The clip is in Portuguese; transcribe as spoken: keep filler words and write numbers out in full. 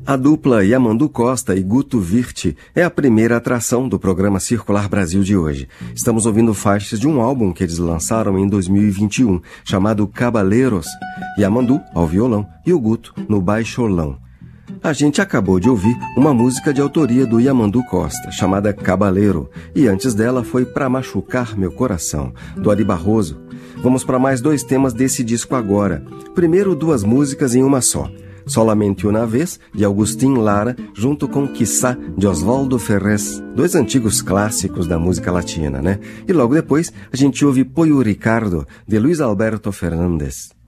A dupla Yamandu Costa e Guto Virti é a primeira atração do programa Circular Brasil de hoje. Estamos ouvindo faixas de um álbum que eles lançaram em dois mil e vinte e um, chamado Cabaleiros. Yamandu ao violão e o Guto no baixolão. A gente acabou de ouvir uma música de autoria do Yamandu Costa, chamada Cabaleiro, e antes dela foi Pra Machucar Meu Coração, do Ari Barroso. Vamos para mais dois temas desse disco agora. Primeiro, duas músicas em uma só. Solamente Una Vez, de Agustín Lara, junto com Quiçá, de Osvaldo Ferrez, dois antigos clássicos da música latina, né? E logo depois, a gente ouve Pollo Ricardo, de Luis Alberto Fernández.